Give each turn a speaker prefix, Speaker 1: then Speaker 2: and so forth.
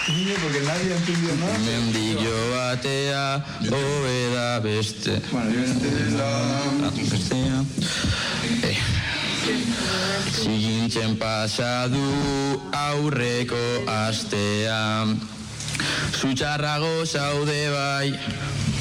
Speaker 1: Niño, porque nadie entendió nada.
Speaker 2: Mendigo batea, hobeda beste.
Speaker 1: Bueno, yo
Speaker 2: bestea. Zigintzen pasadu aurreko astea. Zutxarrago zaude bai,